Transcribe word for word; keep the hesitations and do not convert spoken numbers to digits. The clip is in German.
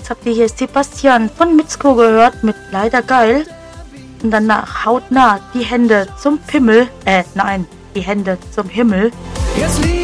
Jetzt habt ihr hier Sebastian von Mitzko gehört mit Leider Geil. Und danach hautnah die Hände zum Pimmel. Äh, nein, die Hände zum Himmel.